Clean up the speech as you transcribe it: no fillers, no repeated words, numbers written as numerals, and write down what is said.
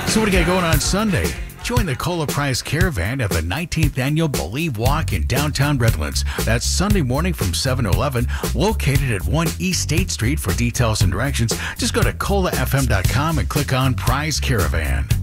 So what do you got going on Sunday? Join the Cola Prize Caravan at the 19th Annual Believe Walk in downtown Redlands. That's Sunday morning from 7 to 11, located at 1 East State Street. For details and directions, just go to colafm.com and click on Prize Caravan.